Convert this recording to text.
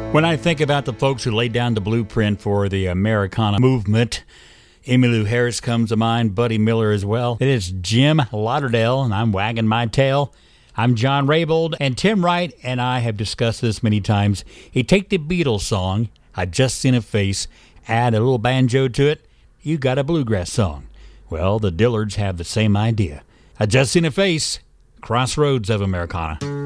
When I think about the folks who laid down the blueprint for the Americana movement, Emmylou Harris comes to mind, Buddy Miller as well. It is Jim Lauderdale, and I'm wagging my tail. I'm John Raybould, and Tim Wright and I have discussed this many times. You take the Beatles song, I Just Seen a Face, add a little banjo to it, you got a bluegrass song. Well, the Dillards have the same idea. I Just Seen a Face, Crossroads of Americana.